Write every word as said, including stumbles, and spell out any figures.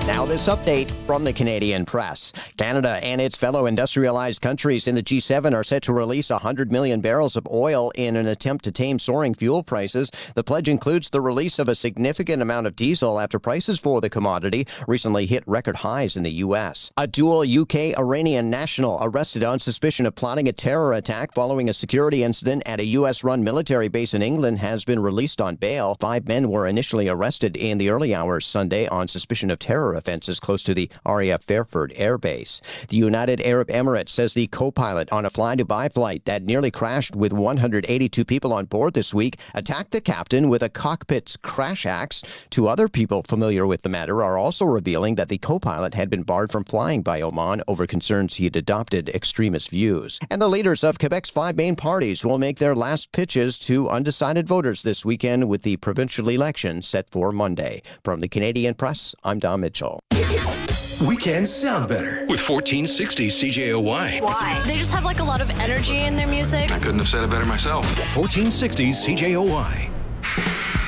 Now this update from the Canadian Press. Canada and its fellow industrialized countries in the G seven are set to release one hundred million barrels of oil in an attempt to tame soaring fuel prices. The pledge includes the release of a significant amount of diesel after prices for the commodity recently hit record highs in the U S. A dual U K-Iranian national arrested on suspicion of plotting a terror attack following a security incident at a U S-run military base in England has been released on bail. Five men were initially arrested in the early hours Sunday on suspicion of terror offenses close to the R A F Fairford Air Base. The United Arab Emirates says the co-pilot on a fly-Dubai flight that nearly crashed with one hundred eighty-two people on board this week attacked the captain with a cockpit's crash axe. Two other people familiar with the matter are also revealing that the co-pilot had been barred from flying by Oman over concerns he had adopted extremist views. And the leaders of Quebec's five main parties will make their last pitches to undecided voters this weekend with the provincial election set for Monday. From the Canadian Press, I'm Don Mitchell. Weekends sound better with fourteen sixty C J O Y. Why? They just have like a lot of energy in their music. I couldn't have said it better myself. fourteen sixty C J O Y.